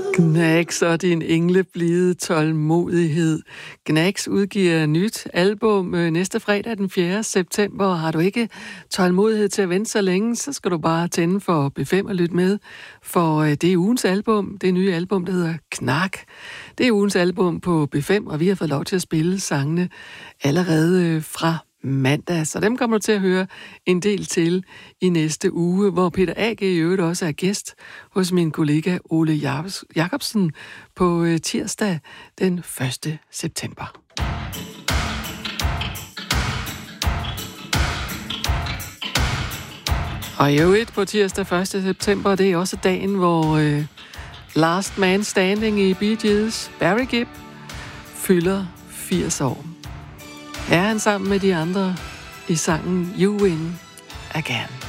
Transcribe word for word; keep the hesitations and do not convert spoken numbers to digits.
Gnags og din engleblide tålmodighed. Gnags udgiver nyt album næste fredag den fjerde september. Har du ikke tålmodighed til at vente så længe, så skal du bare tænde for B fem og lytte med. For det er ugens album, det nye album, der hedder Knak. Det er ugens album på B fem, og vi har fået lov til at spille sangene allerede fra mandag, så dem kommer du til at høre en del til i næste uge, hvor Peter A G i øvrigt også er gæst hos min kollega Ole Jacobsen på tirsdag den første september. Og i øvrigt på tirsdag første september, det er også dagen, hvor øh, Last Man Standing i Bee Gees, Barry Gibb, fylder firs år. Er han sammen med de andre i sangen You Win Again.